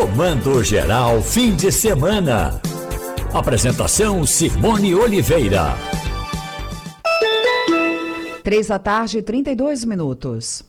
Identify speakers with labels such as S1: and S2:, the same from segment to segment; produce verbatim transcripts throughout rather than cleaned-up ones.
S1: Comando Geral Fim de Semana. Apresentação Simone Oliveira.
S2: Três da tarde, trinta e dois minutos.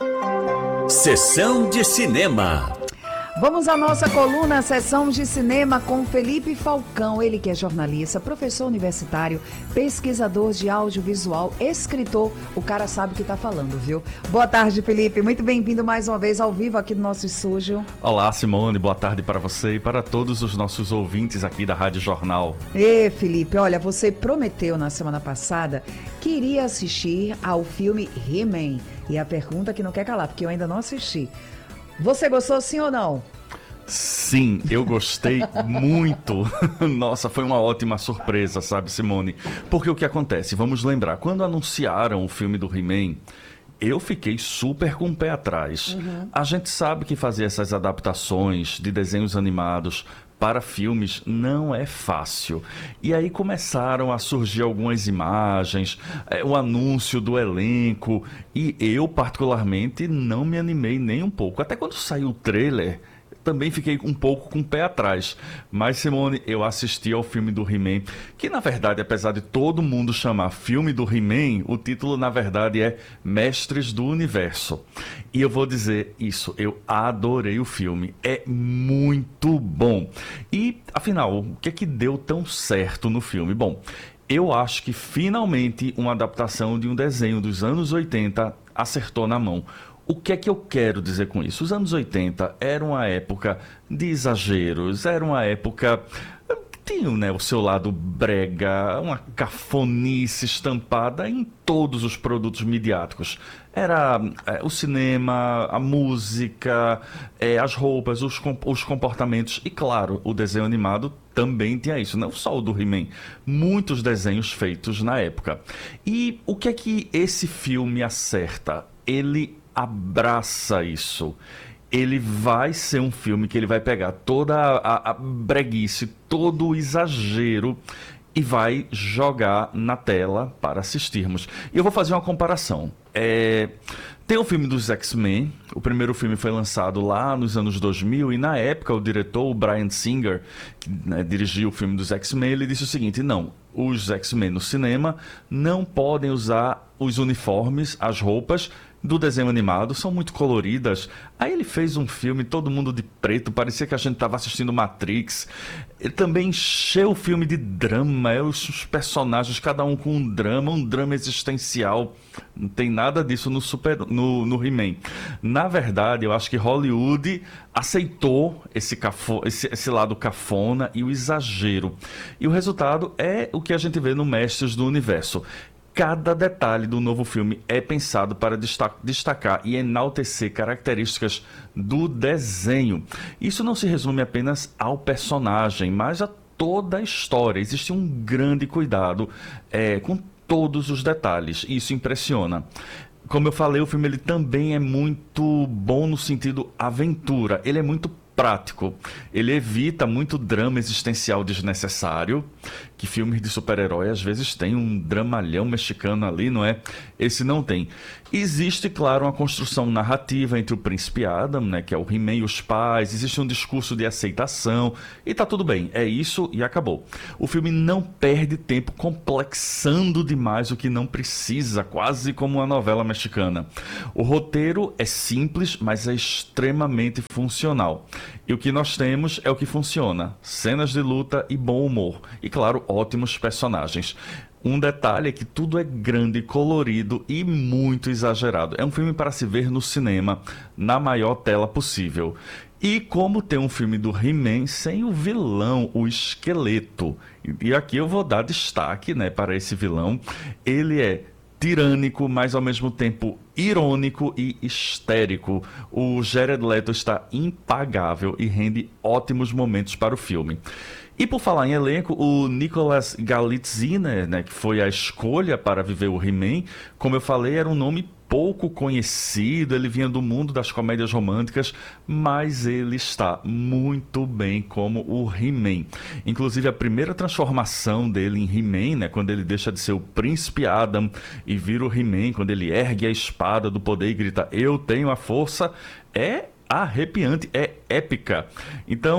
S1: Sessão de cinema.
S2: Vamos à nossa coluna Sessão de Cinema com Felipe Falcão, ele que é jornalista, professor universitário, pesquisador de audiovisual, escritor, o cara sabe o que tá falando, viu? Boa tarde, Felipe, muito bem-vindo mais uma vez ao vivo aqui no nosso estúdio.
S3: Olá, Simone, boa tarde para você e para todos os nossos ouvintes aqui da Rádio Jornal.
S2: Ê, Felipe, olha, você prometeu na semana passada que iria assistir ao filme He-Man, e a pergunta que não quer calar, porque eu ainda não assisti. Você gostou, sim ou não?
S3: Sim, eu gostei muito. Nossa, foi uma ótima surpresa, sabe, Simone? Porque o que acontece? Vamos lembrar, quando anunciaram o filme do He-Man, eu fiquei super com o pé atrás. Uhum. A gente sabe que fazer essas adaptações de desenhos animados para filmes não é fácil. E aí começaram a surgir algumas imagens, é, o anúncio do elenco, e eu particularmente não me animei nem um pouco. Até quando saiu o trailer, também fiquei um pouco com o pé atrás. Mas, Simone, eu assisti ao filme do He-Man, que na verdade, apesar de todo mundo chamar filme do He-Man, o título na verdade é Mestres do Universo. E eu vou dizer isso, eu adorei o filme, é muito bom. E, afinal, o que é que deu tão certo no filme? Bom, eu acho que finalmente uma adaptação de um desenho dos anos oitenta acertou na mão. O que é que eu quero dizer com isso? Os anos oitenta era uma época de exageros, era uma época que tinha, né, o seu lado brega, uma cafonice estampada em todos os produtos midiáticos. Era é, o cinema, a música, é, as roupas, os, os comportamentos e, claro, o desenho animado também tinha isso, não só o do He-Man, muitos desenhos feitos na época. E o que é que esse filme acerta? Ele abraça isso. Ele vai ser um filme que ele vai pegar toda a, a breguice, todo o exagero e vai jogar na tela para assistirmos. E eu vou fazer uma comparação. É... Tem o filme dos X-Men, o primeiro filme foi lançado lá nos anos dois mil, e na época o diretor, o Bryan Singer, que, né, dirigiu o filme dos X-Men, ele disse o seguinte: não, os X-Men no cinema não podem usar os uniformes, as roupas do desenho animado, são muito coloridas. Aí ele fez um filme, todo mundo de preto, parecia que a gente estava assistindo Matrix. Ele também encheu o filme de drama, os, os personagens, cada um com um drama, um drama existencial. Não tem nada disso no, super, no, no He-Man. Na verdade, eu acho que Hollywood aceitou esse, cafo, esse, esse lado cafona e o exagero. E o resultado é o que a gente vê no Mestres do Universo. Cada detalhe do novo filme é pensado para destacar e enaltecer características do desenho. Isso não se resume apenas ao personagem, mas a toda a história. Existe um grande cuidado é, com todos os detalhes. Isso impressiona. Como eu falei, o filme ele também é muito bom no sentido aventura. Ele é muito prático. Ele evita muito drama existencial desnecessário, que filmes de super-herói às vezes tem um dramalhão mexicano ali, não é? Esse não tem. Existe, claro, uma construção narrativa entre o príncipe Adam, né, que é o He-Man, e os pais. Existe um discurso de aceitação e tá tudo bem. É isso e acabou. O filme não perde tempo complexando demais o que não precisa, quase como uma novela mexicana. O roteiro é simples, mas é extremamente funcional. E o que nós temos é o que funciona: cenas de luta e bom humor. E, claro, ótimos personagens. Um detalhe é que tudo é grande, colorido e muito exagerado. É um filme para se ver no cinema, na maior tela possível. E como tem um filme do He-Man sem o vilão, o esqueleto. E aqui eu vou dar destaque, né, para esse vilão. Ele é tirânico, mas ao mesmo tempo irônico e histérico. O Jared Leto está impagável e rende ótimos momentos para o filme. E por falar em elenco, o Nicholas Galitziner, né, que foi a escolha para viver o He-Man, como eu falei, era um nome pouco conhecido, ele vinha do mundo das comédias românticas, mas ele está muito bem como o He-Man. Inclusive, a primeira transformação dele em He-Man, né, quando ele deixa de ser o príncipe Adam e vira o He-Man, quando ele ergue a espada do poder e grita, eu tenho a força, é arrepiante, é épica. Então,